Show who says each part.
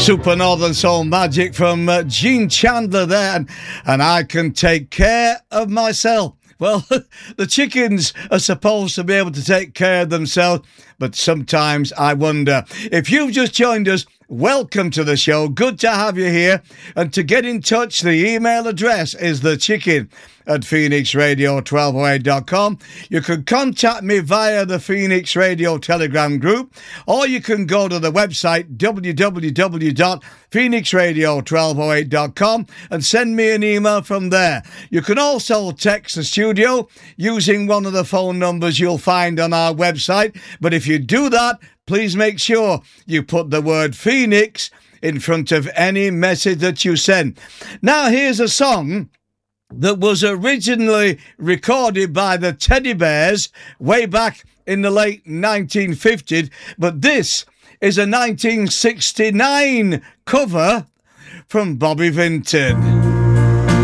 Speaker 1: Super Northern Soul Magic from Gene Chandler there, and I can take care of myself. Well, the chickens are supposed to be able to take care of themselves, but sometimes I wonder. If you've just joined us, welcome to the show. Good to have you here. And to get in touch, the email address is thechicken@phoenixradio1208.com. You can contact me via the Phoenix Radio Telegram group, or you can go to the website www.phoenixradio1208.com and send me an email from there. You can also text the studio using one of the phone numbers you'll find on our website. But if you do that, please make sure you put the word Phoenix in front of any message that you send. Now, here's a song that was originally recorded by the Teddy Bears way back in the late 1950s, but this is a 1969 cover from Bobby Vinton.